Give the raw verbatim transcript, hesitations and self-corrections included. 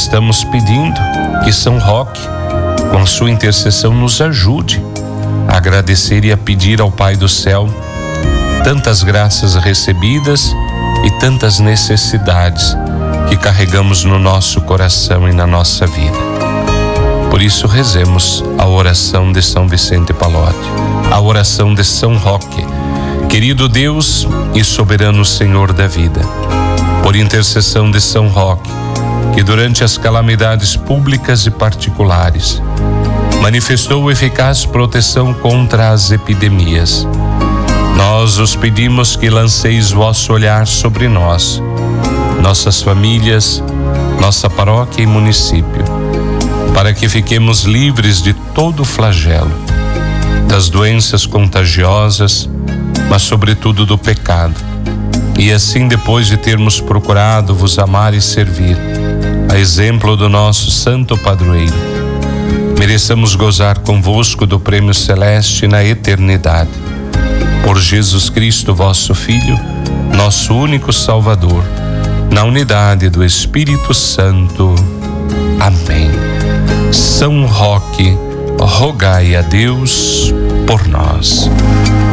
estamos pedindo que São Roque, com a sua intercessão, nos ajude a agradecer e a pedir ao Pai do Céu tantas graças recebidas e tantas necessidades que carregamos no nosso coração e na nossa vida. Por isso rezemos a oração de São Vicente Pallotti, a oração de São Roque. Querido Deus e soberano Senhor da vida, por intercessão de São Roque, que durante as calamidades públicas e particulares manifestou eficaz proteção contra as epidemias, nós os pedimos que lanceis vosso olhar sobre nós, nossas famílias, nossa paróquia e município, para que fiquemos livres de todo flagelo, das doenças contagiosas, mas sobretudo do pecado. E assim, depois de termos procurado vos amar e servir, a exemplo do nosso santo padroeiro, mereçamos gozar convosco do prêmio celeste na eternidade. Por Jesus Cristo, vosso Filho, nosso único Salvador, na unidade do Espírito Santo. Amém. São Roque, rogai a Deus por nós.